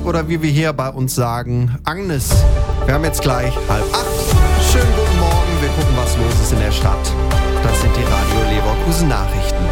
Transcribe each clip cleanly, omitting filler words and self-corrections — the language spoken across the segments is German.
oder wie wir hier bei uns sagen, Agnes. Wir haben jetzt gleich 7:30. Schönen guten Morgen, wir gucken, was los ist in der Stadt. Das sind die Radio Leverkusen Nachrichten.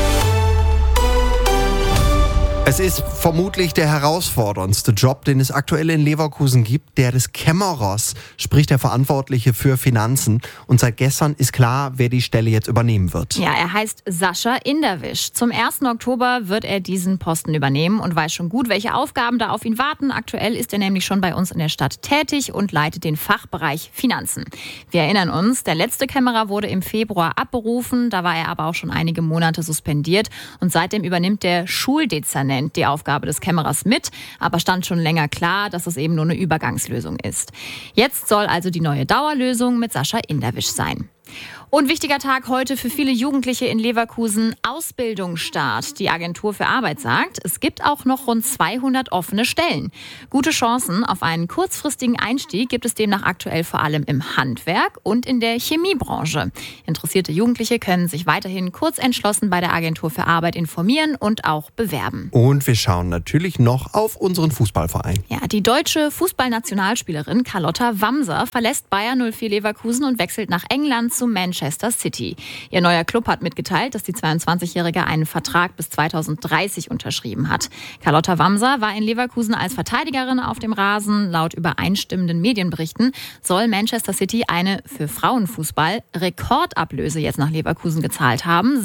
Es ist vermutlich der herausforderndste Job, den es aktuell in Leverkusen gibt, der des Kämmerers, sprich der Verantwortliche für Finanzen. Und seit gestern ist klar, wer die Stelle jetzt übernehmen wird. Ja, er heißt Sascha Inderwisch. Zum 1. Oktober wird er diesen Posten übernehmen und weiß schon gut, welche Aufgaben da auf ihn warten. Aktuell ist er nämlich schon bei uns in der Stadt tätig und leitet den Fachbereich Finanzen. Wir erinnern uns, der letzte Kämmerer wurde im Februar abberufen. Da war er aber auch schon einige Monate suspendiert. Und seitdem übernimmt der Schuldezernent die Aufgabe des Kämmerers mit, aber stand schon länger klar, dass es eben nur eine Übergangslösung ist. Jetzt soll also die neue Dauerlösung mit Sascha Inderwisch sein. Und wichtiger Tag heute für viele Jugendliche in Leverkusen, Ausbildungsstart. Die Agentur für Arbeit sagt, es gibt auch noch rund 200 offene Stellen. Gute Chancen auf einen kurzfristigen Einstieg gibt es demnach aktuell vor allem im Handwerk und in der Chemiebranche. Interessierte Jugendliche können sich weiterhin kurzentschlossen bei der Agentur für Arbeit informieren und auch bewerben. Und wir schauen natürlich noch auf unseren Fußballverein. Ja, die deutsche Fußballnationalspielerin Carlotta Wamser verlässt Bayer 04 Leverkusen und wechselt nach England zu Manchester City. Ihr neuer Club hat mitgeteilt, dass die 22-Jährige einen Vertrag bis 2030 unterschrieben hat. Carlotta Wamser war in Leverkusen als Verteidigerin auf dem Rasen. Laut übereinstimmenden Medienberichten soll Manchester City eine für Frauenfußball Rekordablöse jetzt nach Leverkusen gezahlt haben,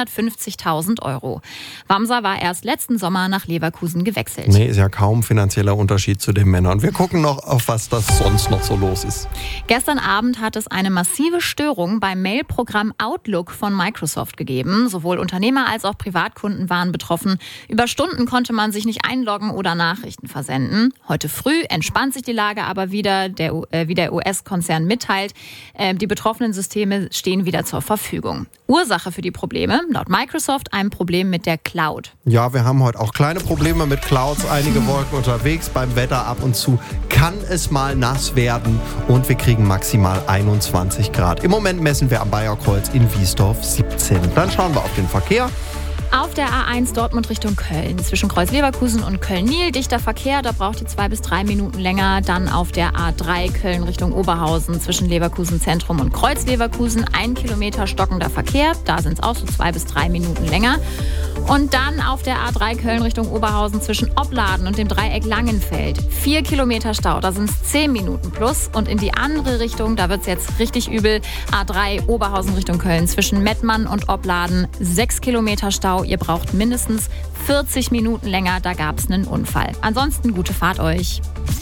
650.000 €. Wamser war erst letzten Sommer nach Leverkusen gewechselt. Nee, ist ja kaum finanzieller Unterschied zu den Männern. Wir gucken noch, auf was das sonst noch so los ist. Gestern Abend hat es eine massive Störung beim Mail-Programm Outlook von Microsoft gegeben. Sowohl Unternehmer als auch Privatkunden waren betroffen. Über Stunden konnte man sich nicht einloggen oder Nachrichten versenden. Heute früh entspannt sich die Lage aber wieder, wie der US-Konzern mitteilt. Die betroffenen Systeme stehen wieder zur Verfügung. Ursache für die Probleme, laut Microsoft, ein Problem mit der Cloud. Ja, wir haben heute auch kleine Probleme mit Clouds, einige Wolken unterwegs. Beim Wetter ab und zu kann es mal nass werden und wir kriegen maximal 21 Grad. Im Moment messen wir am Bayerkreuz in Wiesdorf 17. Dann schauen wir auf den Verkehr. Auf der A1 Dortmund Richtung Köln, zwischen Kreuz Leverkusen und Köln-Niel, dichter Verkehr, da braucht ihr 2 bis 3 Minuten länger. Dann auf der A3 Köln Richtung Oberhausen, zwischen Leverkusen Zentrum und Kreuz Leverkusen, 1 Kilometer stockender Verkehr, da sind es auch so 2 bis 3 Minuten länger. Und dann auf der A3 Köln Richtung Oberhausen zwischen Opladen und dem Dreieck Langenfeld, 4 Kilometer Stau, da sind es 10 Minuten plus. Und in die andere Richtung, da wird es jetzt richtig übel, A3 Oberhausen Richtung Köln, zwischen Mettmann und Opladen, 6 Kilometer Stau. Ihr braucht mindestens 40 Minuten länger, da gab es einen Unfall. Ansonsten gute Fahrt euch.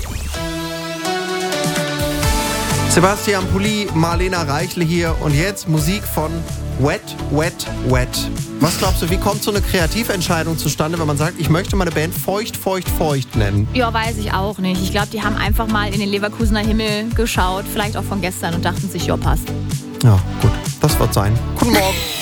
Sebastian Pulli, Marlena Reichle hier und jetzt Musik von Wet, Wet, Wet. Was glaubst du, wie kommt so eine Kreativentscheidung zustande, wenn man sagt, ich möchte meine Band Feucht, Feucht, Feucht nennen? Ja, weiß ich auch nicht. Ich glaube, die haben einfach mal in den Leverkusener Himmel geschaut, vielleicht auch von gestern und dachten sich, ja, passt. Ja, gut, das wird sein. Guten Morgen.